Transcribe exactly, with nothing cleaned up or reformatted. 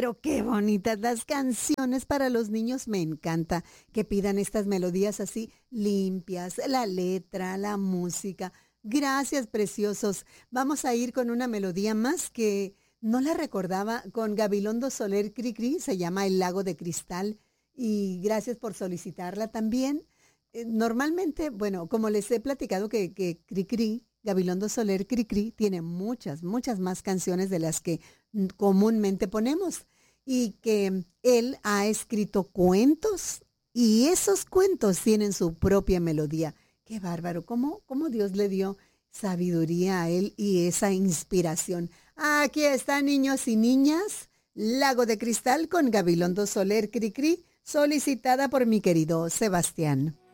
pero qué bonitas las canciones para los niños. Me encanta que pidan estas melodías así limpias, la letra, la música. Gracias, preciosos. Vamos a ir con una melodía más que no la recordaba, con Gabilondo Soler Cricri, se llama El Lago de Cristal, y gracias por solicitarla también. Eh, normalmente, bueno, como les he platicado que, que Cricri, Gabilondo Soler Cricri, tiene muchas, muchas más canciones de las que mm, comúnmente ponemos, y que él ha escrito cuentos, y esos cuentos tienen su propia melodía. Qué bárbaro, cómo, cómo Dios le dio sabiduría a él y esa inspiración. Aquí está, niños y niñas, Lago de Cristal con Gabilondo Soler Cricri, solicitada por mi querido Sebastián.